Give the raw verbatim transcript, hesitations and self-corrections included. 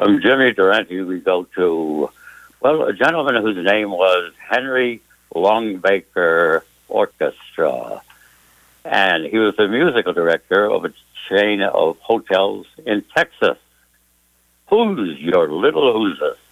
From Jimmy Durante, we go to, well, a gentleman whose name was Henry Longbaker Orchestra. And he was the musical director of a chain of hotels in Texas. Who's your little who's